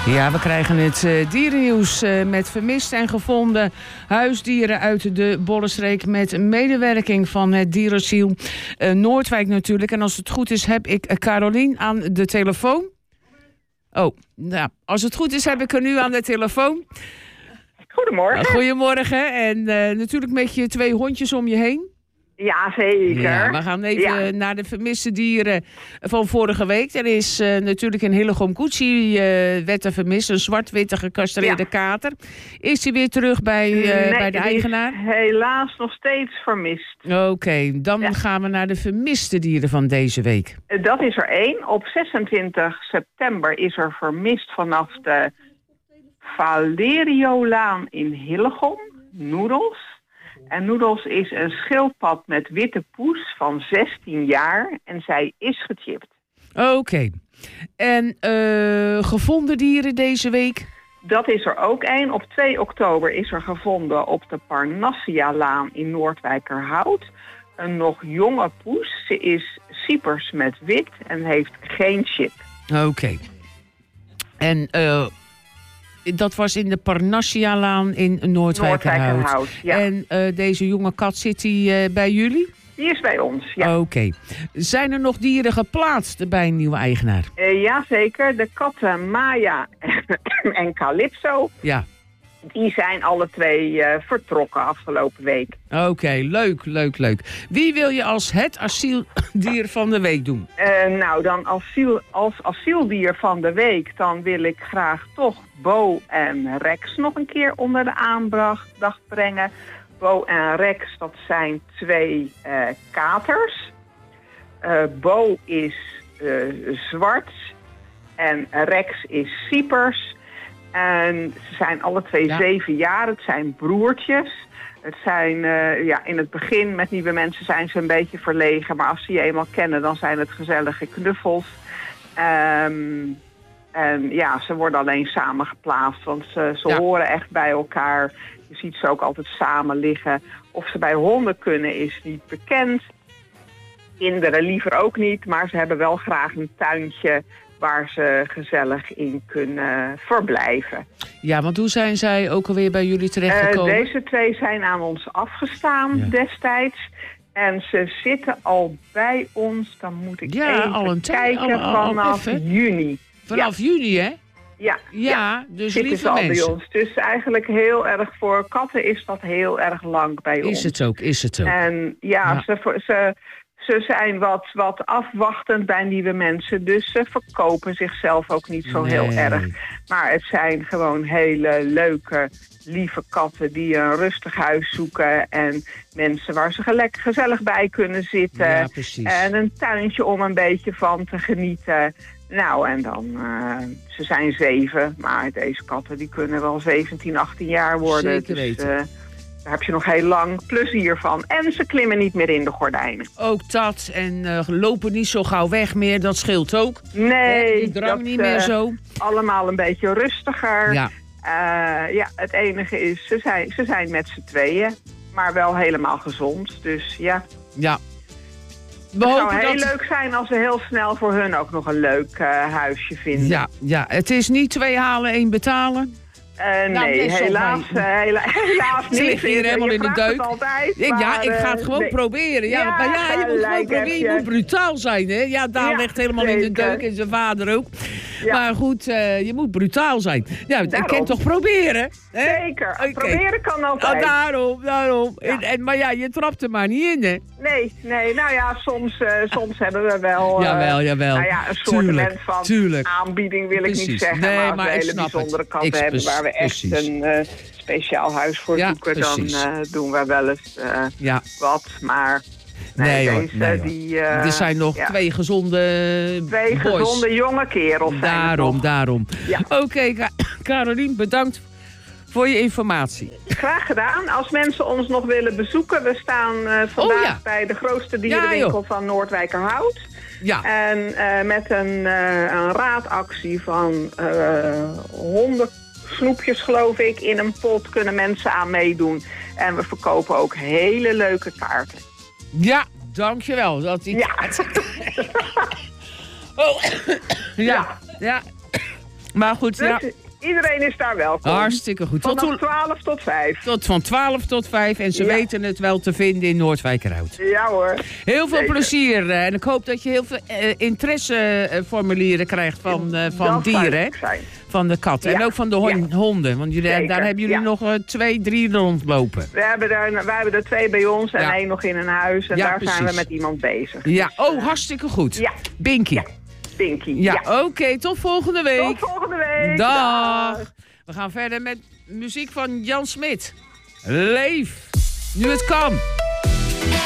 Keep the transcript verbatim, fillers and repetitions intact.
Ja, we krijgen het uh, dierennieuws uh, met vermiste en gevonden huisdieren uit de Bollenstreek met medewerking van het dierenasiel uh, Noordwijk natuurlijk. En als het goed is heb ik uh, Carolien aan de telefoon. Oh, nou, als het goed is heb ik er nu aan de telefoon. Goedemorgen. Uh, goedemorgen en uh, natuurlijk met je twee hondjes om je heen. Ja, zeker. Ja, we gaan even ja. naar de vermiste dieren van vorige week. Er is uh, natuurlijk in Hillegom Koetsie uh, werd er vermist. Een zwart-witte gecastreerde ja. kater. Is hij weer terug bij, uh, nee, bij de eigenaar? Helaas nog steeds vermist. Oké, okay, dan ja. gaan we naar de vermiste dieren van deze week. Dat is er één. Op zesentwintig september is er vermist vanaf de Valeriolaan in Hillegom. Noedels. En Noedels is een schildpad met witte poes van zestien jaar en zij is gechipt. Oké. Okay. En uh, gevonden dieren deze week? Dat is er ook één. Op twee oktober is er gevonden op de Parnassia-laan in Noordwijkerhout een nog jonge poes. Ze is Cypers met wit en heeft geen chip. Oké. Okay. En... Uh... Dat was in de Parnassia-laan in Noordwijkerhout. Noordwijkerhout, ja. En uh, deze jonge kat zit die, uh, bij jullie? Die is bij ons, ja. Oké. Okay. Zijn er nog dieren geplaatst bij een nieuwe eigenaar? Uh, Jazeker. De katten Maya en Calypso. Ja. Die zijn alle twee uh, vertrokken afgelopen week. Oké, okay, leuk, leuk, leuk. Wie wil je als het asieldier van de week doen? Uh, nou, dan asiel, als asieldier van de week... dan wil ik graag toch Bo en Rex nog een keer onder de aandacht brengen. Bo en Rex, dat zijn twee uh, katers. Uh, Bo is uh, zwart en Rex is Cypers... En ze zijn alle twee ja. zeven jaar. Het zijn broertjes. Het zijn, uh, ja, in het begin met nieuwe mensen zijn ze een beetje verlegen. Maar als ze je eenmaal kennen, dan zijn het gezellige knuffels. Um, en ja, ze worden alleen samen geplaatst. Want ze, ze ja. horen echt bij elkaar. Je ziet ze ook altijd samen liggen. Of ze bij honden kunnen is niet bekend. Kinderen liever ook niet. Maar ze hebben wel graag een tuintje... waar ze gezellig in kunnen verblijven. Ja, want hoe zijn zij ook alweer bij jullie terechtgekomen? Uh, deze twee zijn aan ons afgestaan ja. destijds. En ze zitten al bij ons, dan moet ik ja, even al een kijken, tijd, al, al, vanaf al juni. Vanaf ja. juni, hè? Ja, ja, ja dus zitten lieve ze al mensen. bij ons. Dus eigenlijk heel erg voor katten is dat heel erg lang bij is ons. Is het ook, is het ook. En ja, ja. Ze, ze, ze zijn wat, wat afwachtend bij nieuwe mensen. Dus ze verkopen zichzelf ook niet zo nee. heel erg. Maar het zijn gewoon hele leuke, lieve katten die een rustig huis zoeken. En mensen waar ze gelijk, gezellig bij kunnen zitten. Ja, precies. En een tuintje om een beetje van te genieten. Nou, en dan, uh, ze zijn zeven, maar deze katten die kunnen wel zeventien, achttien jaar worden. Zeker weten. Dus, uh, daar heb je nog heel lang plezier van. En ze klimmen niet meer in de gordijnen. Ook dat. En uh, lopen niet zo gauw weg meer. Dat scheelt ook. Nee. Die drang dat, niet meer uh, zo. Allemaal een beetje rustiger. Ja. Uh, ja, het enige is, ze zijn, ze zijn met z'n tweeën. Maar wel helemaal gezond. Dus ja. Ja. We het zou heel dat... leuk zijn als we heel snel voor hun ook nog een leuk uh, huisje vinden. Ja, ja, het is niet twee halen, één betalen. Uh, nou, nee, helaas, uh, hela helaas niet. Ze liggen hier helemaal in de deuk. Altijd, ik, maar, ja, ik ga het gewoon nee. proberen. Ja, ja, maar ja, je moet gewoon proberen. Je moet brutaal zijn, hè? Ja, Daan ja, ligt helemaal zeker. in de deuk en zijn vader ook. Ja. Maar goed, uh, je moet brutaal zijn. Ja, je kan toch proberen? Hè? Zeker, okay. Proberen kan altijd. Ah, daarom, daarom. Ja. En, en, maar ja, je trapt er maar niet in, hè? Nee, nee, nou ja, soms, uh, soms hebben we wel... Uh, jawel, jawel. Nou ja, een soort van tuurlijk. aanbieding wil Precies. ik niet zeggen. Nee, maar, maar als we hele bijzondere katten hebben waar we echt Precies. een uh, speciaal huis voor ja, zoeken, precies. dan uh, doen we wel eens uh, ja. wat. Maar nee, nee, deze, nee die... Uh, er zijn nog ja. twee gezonde Twee boys. gezonde jonge kerels. Daarom, daarom. Ja. Oké, okay, Carolien, bedankt voor je informatie. Graag gedaan. Als mensen ons nog willen bezoeken, we staan uh, vandaag oh, ja. bij de grootste dierenwinkel ja, van Noordwijkerhout. Ja. En uh, met een, uh, een raadactie van uh, honderd snoepjes, geloof ik, in een pot kunnen mensen aan meedoen. En we verkopen ook hele leuke kaarten. Ja, dankjewel. Dat die ja. oh. ja. ja. ja. Maar goed, Dus ja. iedereen is daar welkom. Hartstikke goed. Tot Tot, van twaalf tot vijf. tot van twaalf tot vijf. En ze Ja. weten het wel te vinden in Noordwijkerhout. Ja hoor. Heel veel Zeker. plezier. eh, En ik hoop dat je heel veel eh, interesseformulieren krijgt van, eh, van Dat zou dieren. hè? leuk zijn. Van de katten. Ja. En ook van de hon- Ja. honden. Want jullie, Zeker. daar hebben jullie Ja. nog eh, twee, drie rondlopen. We hebben, er, wij hebben er twee bij ons en Ja. één nog in een huis. En Ja, daar zijn we precies. met iemand bezig. Ja, Dus, oh, eh, hartstikke goed. Ja. Binky. Ja. Pinky. Ja, Ja. oké. Tot volgende week. Tot volgende week. Dag. Dag. We gaan verder met muziek van Jan Smit. Leef. Nu het kan.